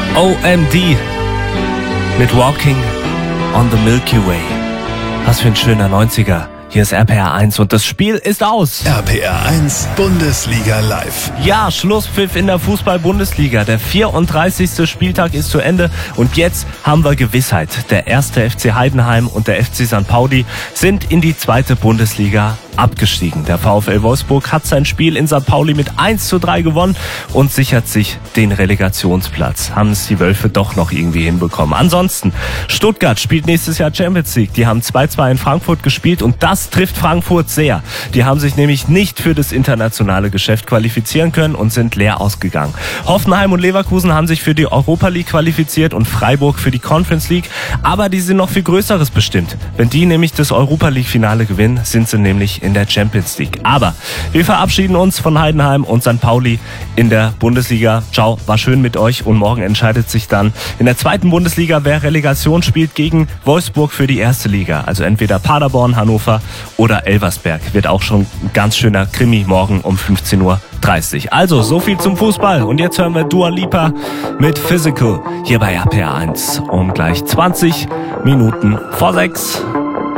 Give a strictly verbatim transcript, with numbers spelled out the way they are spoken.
O M D mit Walking on the Milky Way. Was für ein schöner neunziger. Hier ist R P R eins und das Spiel ist aus. R P R eins Bundesliga live. Ja, Schlusspfiff in der Fußball-Bundesliga. Der vierunddreißigste Spieltag ist zu Ende und jetzt haben wir Gewissheit. Der erste F C Heidenheim und der F C Sankt Pauli sind in die zweite Bundesliga abgestiegen. Der VfL Wolfsburg hat sein Spiel in Sankt Pauli mit eins zu drei gewonnen und sichert sich den Relegationsplatz. Haben es die Wölfe doch noch irgendwie hinbekommen. Ansonsten, Stuttgart spielt nächstes Jahr Champions League. Die haben zwei zwei in Frankfurt gespielt und das trifft Frankfurt sehr. Die haben sich nämlich nicht für das internationale Geschäft qualifizieren können und sind leer ausgegangen. Hoffenheim und Leverkusen haben sich für die Europa League qualifiziert und Freiburg für die Conference League. Aber die sind noch viel Größeres bestimmt. Wenn die nämlich das Europa League Finale gewinnen, sind sie nämlich in der Champions League. Aber wir verabschieden uns von Heidenheim und Sankt Pauli in der Bundesliga. Ciao, war schön mit euch und morgen entscheidet sich dann in der zweiten Bundesliga, wer Relegation spielt gegen Wolfsburg für die erste Liga. Also entweder Paderborn, Hannover oder Elversberg. Wird auch schon ein ganz schöner Krimi morgen um fünfzehn Uhr dreißig. Also, so viel zum Fußball. Und jetzt hören wir Dua Lipa mit Physical hier bei R P R eins um gleich zwanzig Minuten vor sechs.